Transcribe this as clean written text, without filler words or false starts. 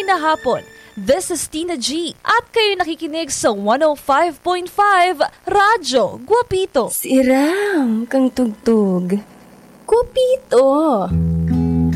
na hapon. This is Tina G at kayo nakikinig sa 105.5 Radyo Guapito. Siram kang tugtog. Guapito.